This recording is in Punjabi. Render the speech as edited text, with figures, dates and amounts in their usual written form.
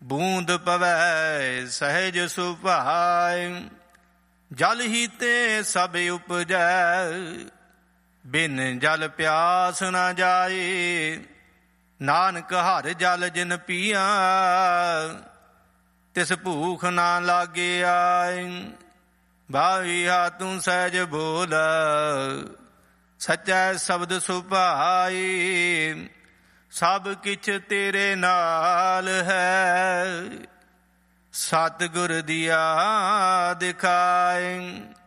ਬੂੰਦ ਪਵੈ ਸਹਿਜ ਸੁਭਾਇ। ਜਲ ਹੀ ਤੇ ਸਭ ਉਪਜੈ, ਬਿਨ ਜਲ ਪਿਆਸ ਨਾ ਜਾਏ। ਨਾਨਕ ਹਰਿ ਜਲ ਜਿਨ ਪੀਆ, ਤਿਸ ਭੂਖ ਨਾ ਲਾਗੇ ਆਏ। ਭਾਵੀਆ ਤੂੰ ਸਹਿਜ ਬੋਲ, ਸੱਚਾ ਸ਼ਬਦ ਸੁਭਾਈ। ਸਭ ਕਿਛ ਤੇਰੇ ਨਾਲ ਹੈ, ਸਤਿਗੁਰ ਦੀਆ ਦਿਖਾਏ।